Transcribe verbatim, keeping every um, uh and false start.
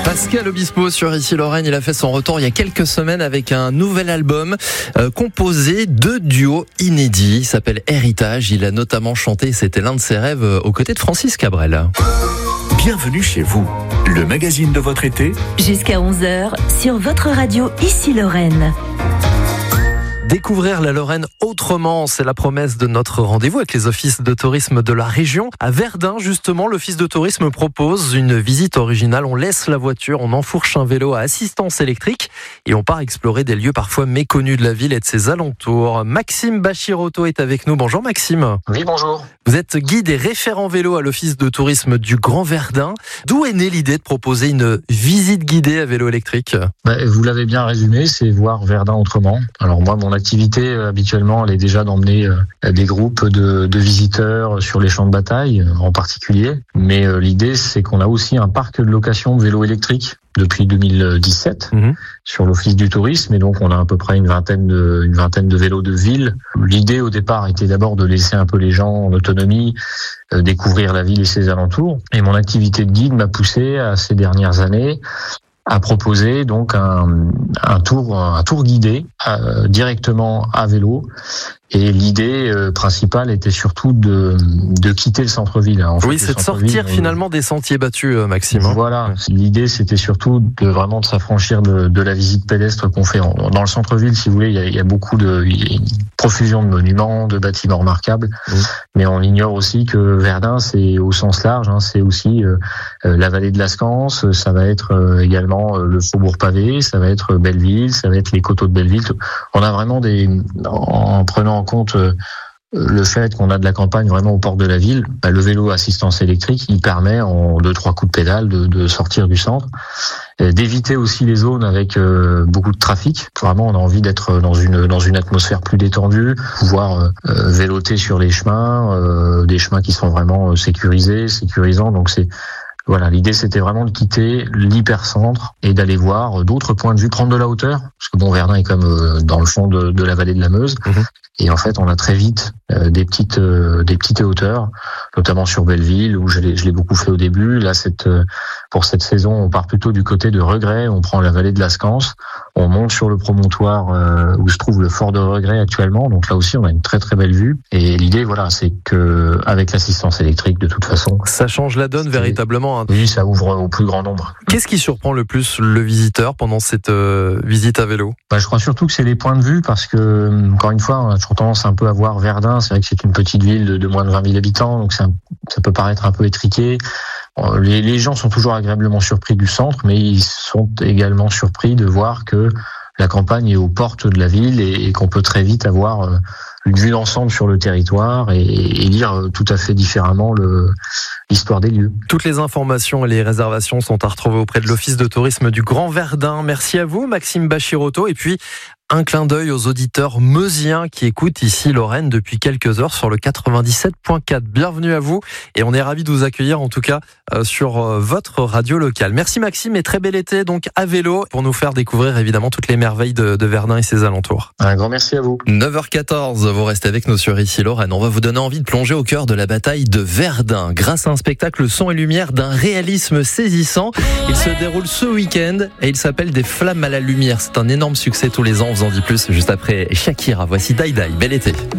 Pascal Obispo sur Ici Lorraine, il a fait son retour il y a quelques semaines avec un nouvel album euh, composé de duos inédits. Il s'appelle Héritage. Il a notamment chanté, c'était l'un de ses rêves, euh, aux côtés de Francis Cabrel. Bienvenue chez vous, le magazine de votre été. Jusqu'à onze heures sur votre radio Ici Lorraine. Découvrir la Lorraine autrement, c'est la promesse de notre rendez-vous avec les offices de tourisme de la région. À Verdun, justement, l'office de tourisme propose une visite originale. On laisse la voiture, on enfourche un vélo à assistance électrique et on part explorer des lieux parfois méconnus de la ville et de ses alentours. Maxime Bachirotto est avec nous. Bonjour Maxime. Oui, bonjour. Vous êtes guide et référent vélo à l'office de tourisme du Grand Verdun. D'où est née l'idée de proposer une visite guidée à vélo électrique ? Bah, vous l'avez bien résumé, c'est voir Verdun autrement. Alors moi, mon activité euh, habituellement, elle est déjà d'emmener euh, des groupes de, de visiteurs sur les champs de bataille euh, en particulier. Mais euh, l'idée, c'est qu'on a aussi un parc de location de vélos électriques depuis deux mille dix-sept mmh. sur l'office du tourisme, et donc on a à peu près une vingtaine de une vingtaine de vélos de ville. L'idée au départ était d'abord de laisser un peu les gens en autonomie euh, découvrir la ville et ses alentours, et mon activité de guide m'a poussé à ces dernières années à proposer donc un, un tour un tour guidé euh, directement à vélo. Et l'idée euh, principale était surtout de de quitter le centre-ville. En oui, fait, c'est de sortir euh, finalement des sentiers battus, euh, Maxime. Voilà. Ouais. L'idée, c'était surtout de vraiment de s'affranchir de, de la visite pédestre qu'on fait en, dans le centre-ville. Si vous voulez, il y a, il y a beaucoup de il y a une profusion de monuments, de bâtiments remarquables, mmh. mais on ignore aussi que Verdun, c'est au sens large. Hein, c'est aussi euh, la vallée de la Scance. Ça va être euh, également euh, le faubourg pavé. Ça va être Belleville. Ça va être les coteaux de Belleville. On a vraiment des en prenant en compte euh, le fait qu'on a de la campagne vraiment au port de la ville, bah, le vélo assistance électrique, il permet en deux trois coups de pédale de, de sortir du centre, et d'éviter aussi les zones avec euh, beaucoup de trafic. Vraiment, on a envie d'être dans une dans une atmosphère plus détendue, pouvoir euh, véloter sur les chemins, euh, des chemins qui sont vraiment sécurisés, sécurisants. Donc c'est Voilà, l'idée c'était vraiment de quitter l'hypercentre et d'aller voir d'autres points de vue, prendre de la hauteur, parce que bon, Verdun est comme euh, dans le fond de, de la vallée de la Meuse, mmh. et en fait on a très vite euh, des petites euh, des petites hauteurs, notamment sur Belleville où je l'ai, je l'ai beaucoup fait au début. Là, cette euh, pour cette saison, on part plutôt du côté de Regret, on prend la vallée de la Scance, on monte sur le promontoire euh, où se trouve le fort de Regret actuellement. Donc là aussi, on a une très très belle vue. Et l'idée, voilà, c'est que avec l'assistance électrique, de toute façon, ça change la donne véritablement. Oui, ça ouvre au plus grand nombre. Qu'est-ce qui surprend le plus le visiteur pendant cette euh, visite à vélo ? Bah, je crois surtout que c'est les points de vue, parce que, encore une fois, on a toujours tendance un peu à voir Verdun. C'est vrai que c'est une petite ville de, de moins de vingt mille habitants, donc ça, ça peut paraître un peu étriqué. Les, les gens sont toujours agréablement surpris du centre, mais ils sont également surpris de voir que la campagne est aux portes de la ville et, et qu'on peut très vite avoir euh, une vue d'ensemble sur le territoire et, et lire tout à fait différemment le, l'histoire des lieux. Toutes les informations et les réservations sont à retrouver auprès de l'Office de tourisme du Grand Verdun. Merci à vous, Maxime Bachirotto. Et puis, un clin d'œil aux auditeurs meusiens qui écoutent Ici Lorraine depuis quelques heures sur le quatre-vingt-dix-sept point quatre. Bienvenue à vous et on est ravis de vous accueillir en tout cas euh, sur euh, votre radio locale. Merci Maxime et très bel été donc à vélo pour nous faire découvrir évidemment toutes les merveilles de, de Verdun et ses alentours. Un grand merci à vous. neuf heures quatorze, vous restez avec nous sur Ici Lorraine. On va vous donner envie de plonger au cœur de la bataille de Verdun grâce à un spectacle son et lumière d'un réalisme saisissant. Il se déroule ce week-end et il s'appelle Des flammes à la lumière. C'est un énorme succès tous les ans. On vous en dit plus juste après Shakira. Voici Dai Dai. Bel été.